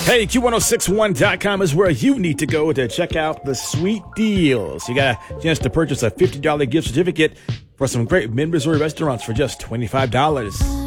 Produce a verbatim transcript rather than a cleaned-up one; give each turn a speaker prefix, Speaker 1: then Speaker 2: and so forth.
Speaker 1: Hey, Q ten sixty-one dot com is where you need to go to check out the sweet deals. You got a chance to purchase a fifty dollars gift certificate for some great mid-Missouri restaurants for just twenty-five dollars.